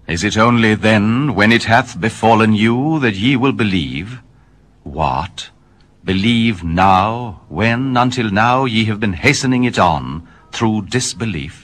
Is it only then, when it hath befallen you, that ye will believe? What? Believe now, when until now ye have been hastening it on through disbelief?